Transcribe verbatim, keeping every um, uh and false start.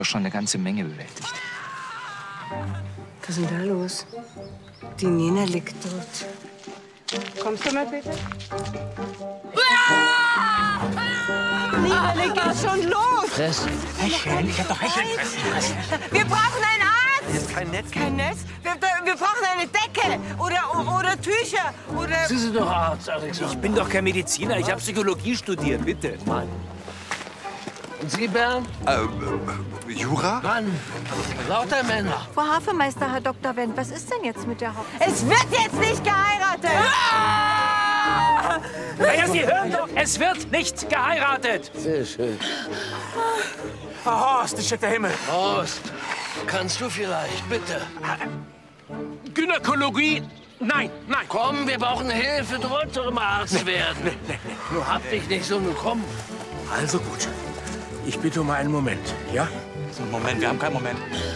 Schon eine ganze Menge bewältigt. Was ist denn da los? Die Nina liegt dort. Kommst du mal bitte? Nina, leg geht schon los! Fress. Hecheln? Ich hab doch Hecheln fressen. Wir brauchen einen Arzt! Ist kein Netz. Kein Netz? Wir, wir brauchen eine Decke oder, oder Tücher oder... Sie sind doch Arzt, Alexander. Ich bin doch kein Mediziner. Ich habe Psychologie studiert, bitte. Mann. Und Sie, Bernd? Äh, äh, Jura? Mann, lauter Männer. Frau Hafenmeister, Herr Doktor Wendt, was ist denn jetzt mit der Hochzeit? Es wird jetzt nicht geheiratet! Ah! Naja, Sie hören doch, es wird nicht geheiratet. Sehr schön. Oh, Horst, ich der Himmel. Horst, kannst du vielleicht, bitte? Gynäkologie? Nein, nein. Komm, wir brauchen Hilfe, du wolltest doch immer Arzt werden. Nee, nee, nee. Nur hab dich nicht so, nun komm. Also gut. Ich bitte um einen Moment, ja? So, Moment, wir haben keinen Moment.